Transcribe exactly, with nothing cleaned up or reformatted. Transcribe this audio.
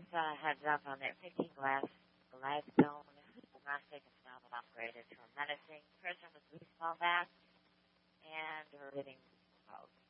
just uh, heads up on that fifteen glass Gladstone domestic is now been upgraded to a menacing prison with three small baths, and we're getting about